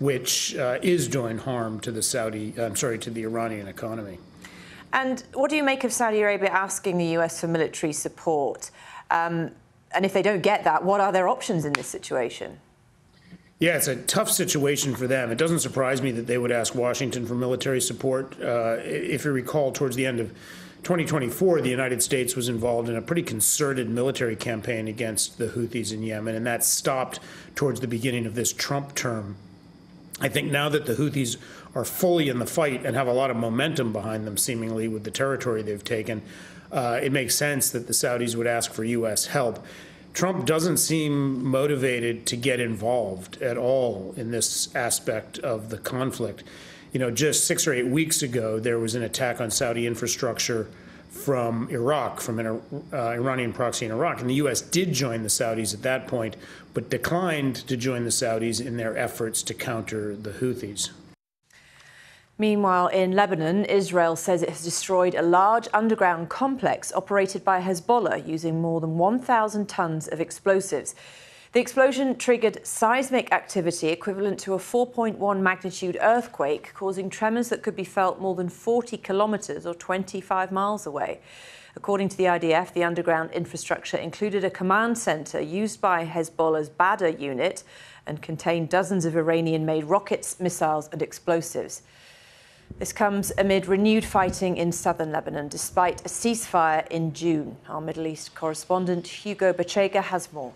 which is doing harm to the Iranian economy. And what do you make of Saudi Arabia asking the US for military support? And if they don't get that, what are their options in this situation? Yeah, it's a tough situation for them. It doesn't surprise me that they would ask Washington for military support. If you recall, towards the end of 2024, the United States was involved in a pretty concerted military campaign against the Houthis in Yemen, and that stopped towards the beginning of this Trump term. I think now that the Houthis are fully in the fight and have a lot of momentum behind them, seemingly, with the territory they've taken, it makes sense that the Saudis would ask for U.S. help. Trump doesn't seem motivated to get involved at all in this aspect of the conflict. You know, just 6 or 8 weeks ago, there was an attack on Saudi infrastructure from Iraq, from an Iranian proxy in Iraq. And the U.S. did join the Saudis at that point, but declined to join the Saudis in their efforts to counter the Houthis. Meanwhile, in Lebanon, Israel says it has destroyed a large underground complex operated by Hezbollah using more than 1,000 tons of explosives. The explosion triggered seismic activity equivalent to a 4.1 magnitude earthquake, causing tremors that could be felt more than 40 kilometres or 25 miles away. According to the IDF, the underground infrastructure included a command centre used by Hezbollah's Badr unit and contained dozens of Iranian-made rockets, missiles and explosives. This comes amid renewed fighting in southern Lebanon, despite a ceasefire in June. Our Middle East correspondent Hugo Bachega has more.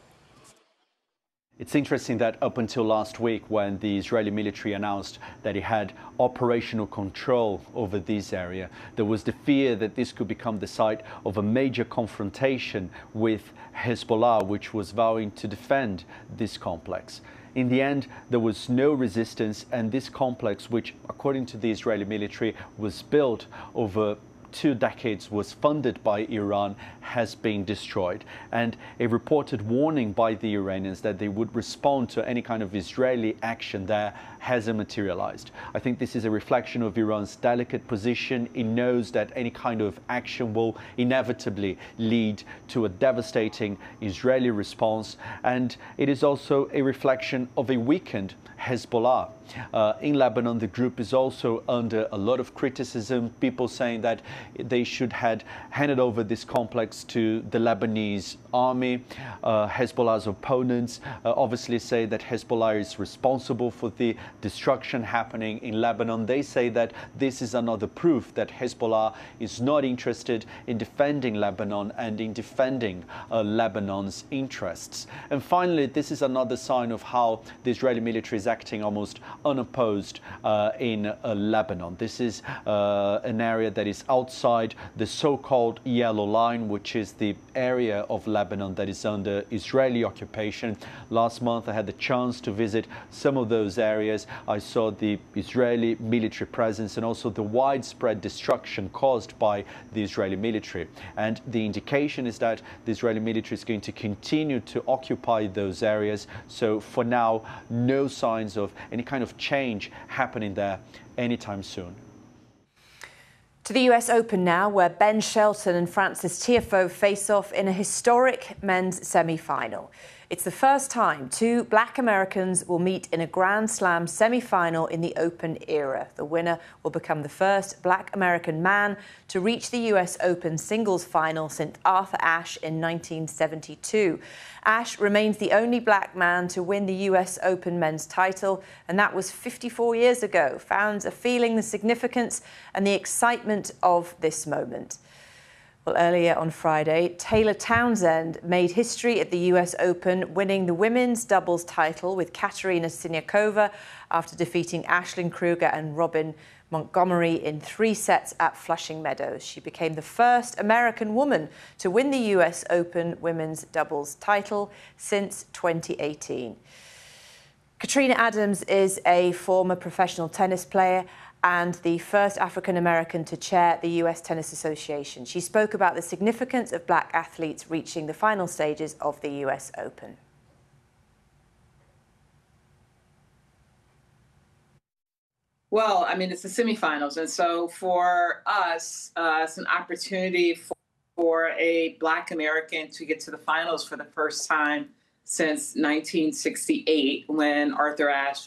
It's interesting that up until last week, when the Israeli military announced that it had operational control over this area, there was the fear that this could become the site of a major confrontation with Hezbollah, which was vowing to defend this complex. In the end, there was no resistance, and this complex, which, according to the Israeli military, was built over 2 decades, was funded by Iran, has been destroyed. And a reported warning by the Iranians that they would respond to any kind of Israeli action there hasn't materialized. I think this is a reflection of Iran's delicate position. It knows that any kind of action will inevitably lead to a devastating Israeli response. And it is also a reflection of a weakened Hezbollah. In Lebanon, the group is also under a lot of criticism, people saying that they should have handed over this complex to the Lebanese army. Hezbollah's opponents obviously say that Hezbollah is responsible for the destruction happening in Lebanon. They say that this is another proof that Hezbollah is not interested in defending Lebanon and in defending Lebanon's interests. And finally, this is another sign of how the Israeli military is acting almost unopposed in Lebanon. This is an area that is outside the so-called Yellow Line, which is the area of Lebanon that is under Israeli occupation. Last month, I had the chance to visit some of those areas. I saw the Israeli military presence and also the widespread destruction caused by the Israeli military. And the indication is that the Israeli military is going to continue to occupy those areas. So for now, no signs of any kind of change happening there anytime soon. To the US Open now, where Ben Shelton and Frances Tiafoe face off in a historic men's semi-final. It's the first time 2 Black Americans will meet in a Grand Slam semi-final in the Open era. The winner will become the first Black American man to reach the US Open singles final since Arthur Ashe in 1972. Ashe remains the only black man to win the US Open men's title, and that was 54 years ago. Fans are feeling the significance and the excitement of this moment. Well, earlier on Friday, Taylor Townsend made history at the US Open, winning the women's doubles title with Katerina Siniakova after defeating Ashlyn Kruger and Robin Montgomery in 3 sets at Flushing Meadows. She became the first American woman to win the US Open women's doubles title since 2018. Katrina Adams is a former professional tennis player and the first African-American to chair the US Tennis Association. She spoke about the significance of black athletes reaching the final stages of the US Open. Well, I mean, it's the semifinals. And so for us, it's an opportunity for a Black American to get to the finals for the first time since 1968, when Arthur Ashe